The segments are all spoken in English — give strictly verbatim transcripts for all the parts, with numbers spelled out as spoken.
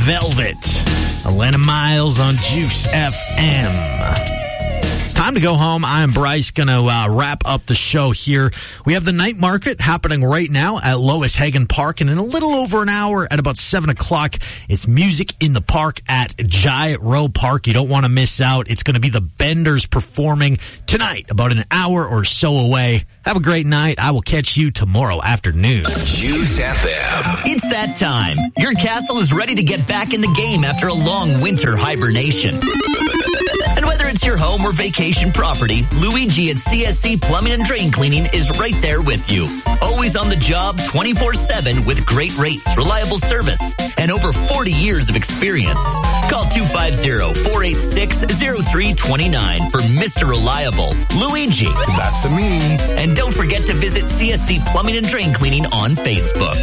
Velvet. Atlanta Miles on Juice F M. It's time to go home. I'm Bryce, going to uh, wrap up the show here. We have the night market happening right now at Lois Hagen Park, and in a little over an hour at about seven o'clock, it's Music in the Park at Gyro Park. You don't want to miss out. It's going to be the Benders performing tonight, about an hour or so away. Have a great night. I will catch you tomorrow afternoon. Juice F M. It's that time. Your castle is ready to get back in the game after a long winter hibernation. And whether it's your home or vacation property, Luigi at C S C Plumbing and Drain Cleaning is right there with you. Always on the job twenty-four seven with great rates, reliable service, and over forty years of experience. Call two five zero, four eight six, zero three two nine for Mister Reliable, Luigi. That's a me. And don't forget to visit C S C Plumbing and Drain Cleaning on Facebook.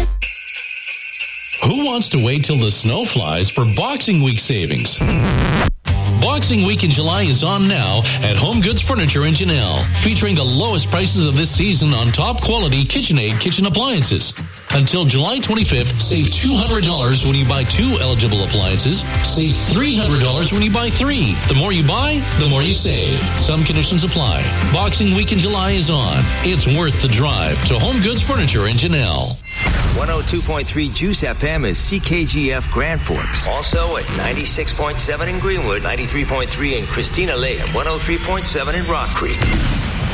Who wants to wait till the snow flies for Boxing Week savings? Boxing Week in July is on now at Home Goods Furniture in Janelle, featuring the lowest prices of this season on top quality KitchenAid kitchen appliances. Until July twenty-fifth, save two hundred dollars when you buy two eligible appliances. Save three hundred dollars when you buy three. The more you buy, the more you save. Some conditions apply. Boxing Week in July is on. It's worth the drive to Home Goods Furniture in Janelle. one oh two point three Juice F M is C K G F Grand Forks. Also at ninety-six point seven in Greenwood, ninety-three point three in Christina Lake, and one oh three point seven in Rock Creek.